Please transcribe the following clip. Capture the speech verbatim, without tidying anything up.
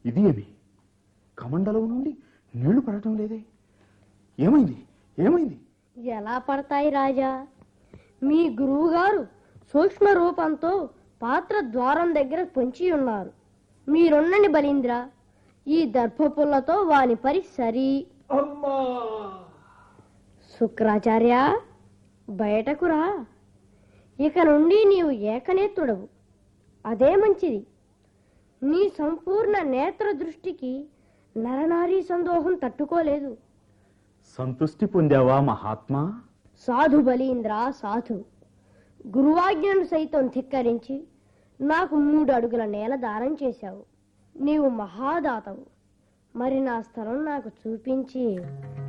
ఇది ఏమి కమండలం నుండి నీళ్లు పడటం లేదే? ఏమైంది ఏమైంది? ఎలా పడతాయి రాజా? మీ గురువు గారు సూక్ష్మ రూపంతో పాత్ర ద్వారం దగ్గర పొంచి ఉన్నారు. మీరున్నని బలీంద్ర, ఈ దర్భపుల్లతో వాని పరి సరి. శుక్రాచార్య, బయటకు రా. ఇక నుండి నీవు ఏకనేత్రుడవు. అదే మంచిది. నీ సంపూర్ణ నేత్ర దృష్టికి నరనారీ సందోహం తట్టుకోలేదు. సంతుష్టి పొందావా మహాత్మా? సాధు బలీంద్ర, సాధు. గురువాజ్ఞను సైతం ధిక్కరించి నాకు మూడు అడుగుల నేల దానం చేశావు. నీవు మహాదాతవు. మరి నా స్థలం నాకు చూపించి